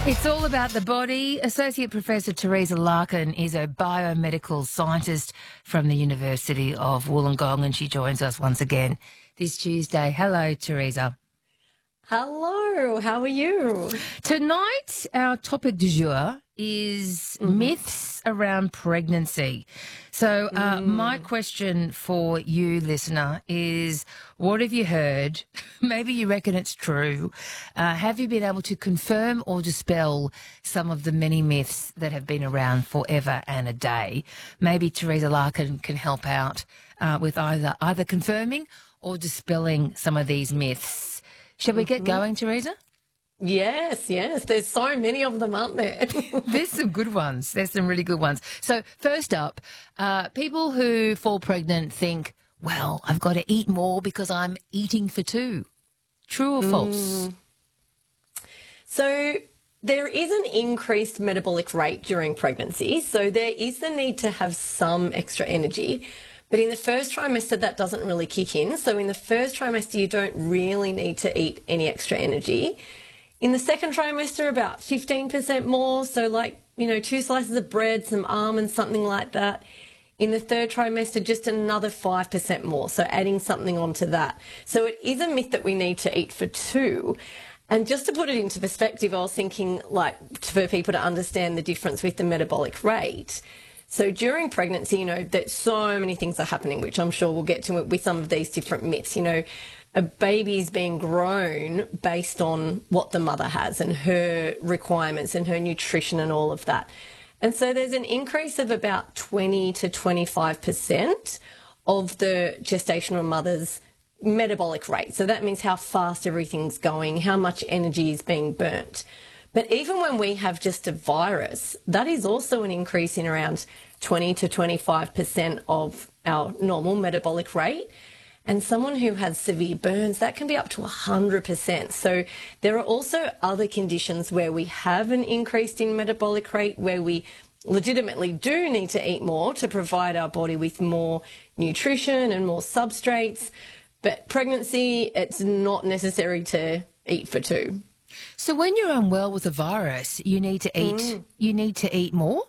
It's all about the body. Associate Professor Teresa Larkin is a biomedical scientist from the University of Wollongong, and she joins us once again this Tuesday. Hello, Teresa. Hello, how are you? Tonight, our topic du jour is myths around pregnancy. So my question for you, listener, is what have you heard? Maybe you reckon it's true. Have you been able to confirm or dispel some of the many myths that have been around forever and a day? Maybe Teresa Larkin can help out with either confirming or dispelling some of these myths. Shall we get going, Teresa? Yes. There's so many of them, aren't there? There's some good ones. There's some really good ones. So first up, people who fall pregnant think, well, I've got to eat more because I'm eating for two. True or false? So there is an increased metabolic rate during pregnancy. So there is the need to have some extra energy. But in the first trimester, that doesn't really kick in. So in the first trimester, you don't really need to eat any extra energy. In the second trimester, about 15% more. So 2 slices of bread, some almonds, something like that. In the third trimester, just another 5% more. So adding something onto that. So it is a myth that we need to eat for two. And just to put it into perspective, I was thinking for people to understand the difference with the metabolic rate. So during pregnancy, that so many things are happening, which I'm sure we'll get to with some of these different myths. A baby is being grown based on what the mother has and her requirements and her nutrition and all of that. And so there's an increase of about 20 to 25% of the gestational mother's metabolic rate. So that means how fast everything's going, how much energy is being burnt. But even when we have just a virus, that is also an increase in around 20 to 25% of our normal metabolic rate. And someone who has severe burns, that can be up to 100%. So there are also other conditions where we have an increase in metabolic rate, where we legitimately do need to eat more to provide our body with more nutrition and more substrates. But pregnancy, it's not necessary to eat for two. So when you're unwell with a virus, you need to eat. You need to eat more?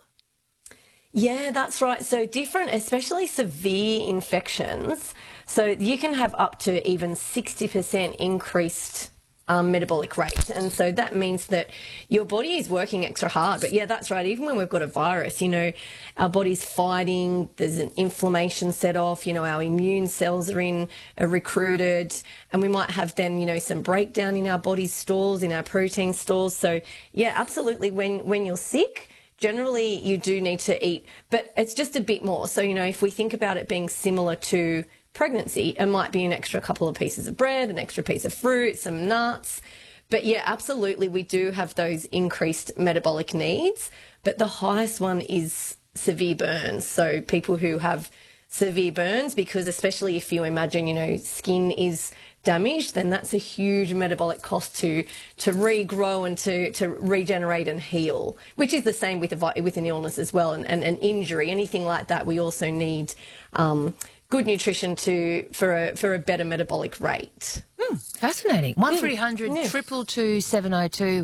Yeah, that's right. So different, especially severe infections. So you can have up to even 60% increased metabolic rate. And so that means that your body is working extra hard. But yeah, that's right. Even when we've got a virus, our body's fighting, there's an inflammation set off, our immune cells are recruited, and we might have then, some breakdown in our body's stores, in our protein stores. So yeah, absolutely. When you're sick, generally you do need to eat, but it's just a bit more. So, if we think about it being similar to pregnancy, it might be an extra couple of pieces of bread, an extra piece of fruit, some nuts. But yeah, absolutely, we do have those increased metabolic needs. But the highest one is severe burns. So people who have severe burns, because especially if you imagine, skin is damaged, then that's a huge metabolic cost to regrow and to regenerate and heal, which is the same with an illness as well, and an injury, anything like that. We also need good nutrition for a better metabolic rate. Fascinating. 1300 222 702